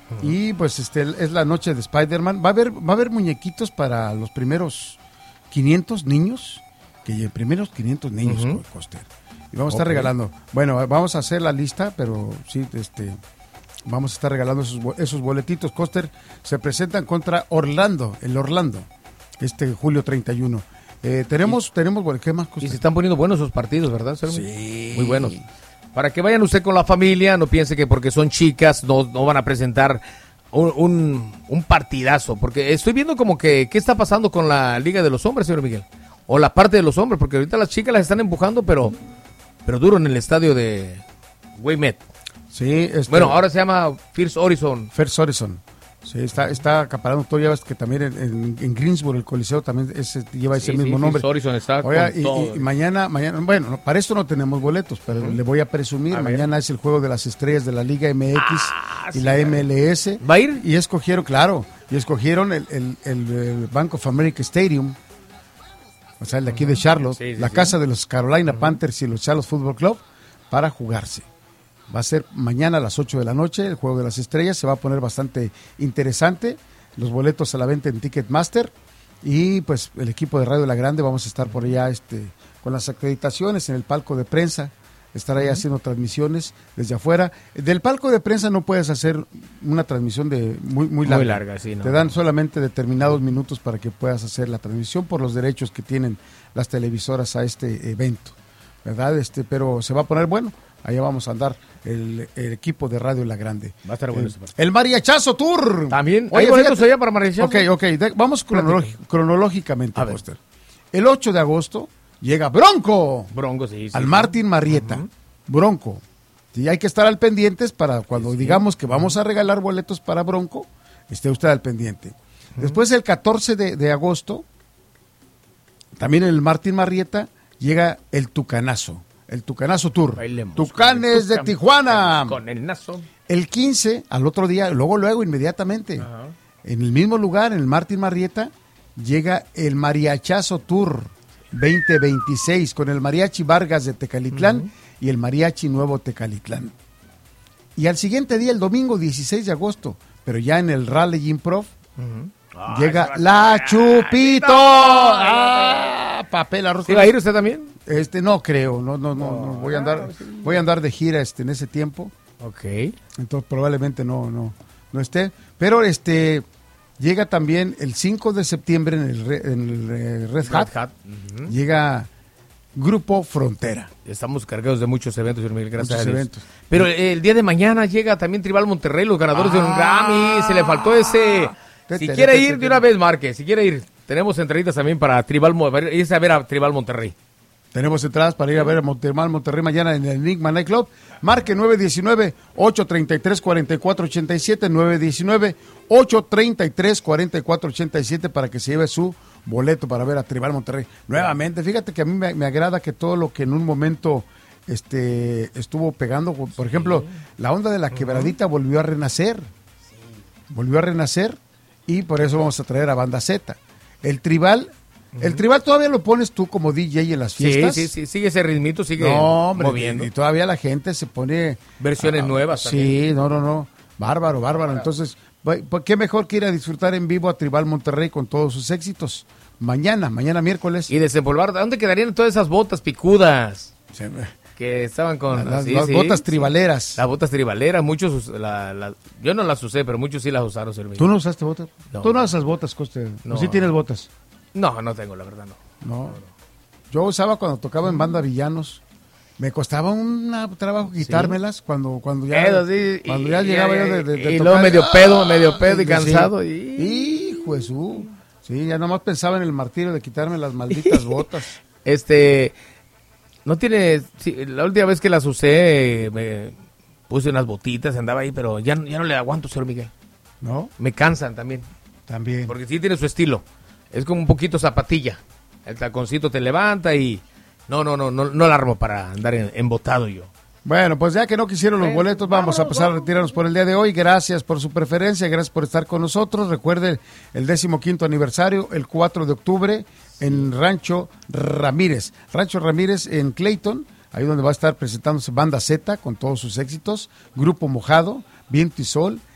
Y pues es la noche de Spider-Man. Va a haber muñequitos para los primeros 500 niños, Coster. Y vamos a estar regalando. Bueno, vamos a hacer la lista, pero sí, vamos a estar regalando esos boletitos. Coster, se presentan contra Orlando, julio 31. Tenemos, ¿qué más, Coster? Y se están poniendo buenos esos partidos, ¿verdad? Sí. Muy buenos. Para que vayan usted con la familia, no piense que porque son chicas no van a presentar un partidazo. Porque estoy viendo como que, ¿qué está pasando con la Liga de los Hombres, señor Miguel? O la parte de los hombres, porque ahorita las chicas las están empujando, pero duro en el estadio de Waymet. Sí. Bueno, ahora se llama First Horizon. Sí, está acaparando todo. Ya ves que también en Greensboro, el Coliseo, también lleva ese mismo nombre. Horizon está. Oiga, y mañana, bueno, para esto no tenemos boletos, pero le voy a presumir. Mañana es el juego de las estrellas de la Liga MX y la MLS. ¿Va a ir? Y escogieron el Bank of America Stadium, o sea, el de aquí de Charlotte, la casa de los Carolina Panthers y los Charlotte Football Club, para jugarse. Va a ser mañana a las 8 de la noche, el Juego de las Estrellas. Se va a poner bastante interesante. Los boletos a la venta en Ticketmaster. Y pues el equipo de Radio La Grande vamos a estar por allá con las acreditaciones en el palco de prensa. Estar ahí haciendo transmisiones desde afuera. Del palco de prensa no puedes hacer una transmisión muy larga. Muy larga, sí. No. Te dan solamente determinados minutos para que puedas hacer la transmisión por los derechos que tienen las televisoras a este evento, ¿verdad? Pero se va a poner bueno. Allá vamos a andar el equipo de Radio La Grande. Va a estar bueno ese partido. El Mariachazo Tour. También. ¿Hay boletos allá para Mariachazo? Ok. Vamos cronológicamente, Coster. El 8 de agosto llega Bronco. Bronco, sí. Al Martín Marietta. Bronco. Sí, hay que estar al pendientes para cuando digamos que vamos a regalar boletos para Bronco, esté usted al pendiente. Después, el 14 de agosto, también en el Martín Marietta, llega el Tucanazo. El Tucanazo Tour. Bailemos Tucanes de Tijuana. Con el nazo. El 15, al otro día, luego, inmediatamente, en el mismo lugar, en el Martín Marietta, llega el Mariachazo Tour 2026 con el Mariachi Vargas de Tecalitlán y el Mariachi Nuevo Tecalitlán. Y al siguiente día, el domingo 16 de agosto, pero ya en el Raleigh Improv, llega La Chupito. Papel arroz. ¿Sí va a ir usted también? No creo, no voy a andar de gira en ese tiempo. Ok. Entonces probablemente no esté, pero llega también el 5 de septiembre en el Red Hat. Llega Grupo Frontera. Estamos cargados de muchos eventos, señor Miguel, gracias a Dios. Eventos. Pero el día de mañana llega también Tribal Monterrey, los ganadores de un Grammy. Se le faltó ese. Si quiere ir de una vez, marque. Si quiere ir, tenemos entraditas también para Tribal, irse a ver a Tribal Monterrey. Tenemos entradas para ir a ver a Monterrey mañana en el Enigma Night Club. Marque 919-833-4487, 919-833-4487 para que se lleve su boleto para ver a Tribal Monterrey. Nuevamente, fíjate que a mí me agrada que todo lo que en un momento estuvo pegando, por ejemplo, la onda de la quebradita volvió a renacer. Y por eso vamos a traer a Banda Z. El Tribal todavía lo pones tú como DJ en las fiestas. Sí, sigue ese ritmito, sigue moviendo. Y todavía la gente se pone... Versiones nuevas también. Sí, no. Bárbaro. Entonces, pues, ¿qué mejor que ir a disfrutar en vivo a Tribal Monterrey con todos sus éxitos? Mañana miércoles. Y desempolvar, ¿dónde quedarían todas esas botas picudas? Que estaban con... Las botas tribaleras. Las botas tribaleras, muchos... yo no las usé, pero muchos sí las usaron. ¿Tú no usaste botas? No. ¿Tú no usas botas, Coste? No. ¿Sí tienes botas? No tengo, la verdad, no. Yo usaba cuando tocaba en banda Villanos. Me costaba un trabajo quitármelas cuando ya llegaba yo de y tocar. luego medio pedo y cansado. Hijo de su... Sí, ya nomás pensaba en el martirio de quitarme las malditas botas. No tiene... Sí, la última vez que las usé, me puse unas botitas, andaba ahí, pero ya no le aguanto, señor Miguel. ¿No? Me cansan también. También. Porque sí tiene su estilo. Es como un poquito zapatilla. El taconcito te levanta y... No la armo para andar embotado yo. Bueno, pues ya que no quisieron los boletos, vamos a pasar a retirarnos por el día de hoy. Gracias por su preferencia, gracias por estar con nosotros. Recuerde el 15º aniversario, el 4 de octubre, en Rancho Ramírez en Clayton, ahí donde va a estar presentándose Banda Z con todos sus éxitos, Grupo Mojado, Viento y Sol,